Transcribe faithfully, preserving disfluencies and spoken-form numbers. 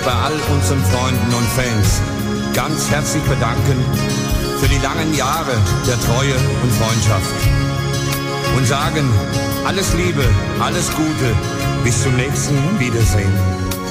bei all unseren Freunden und Fans ganz herzlich bedanken für die langen Jahre der Treue und Freundschaft und sagen alles Liebe, alles Gute, bis zum nächsten Wiedersehen.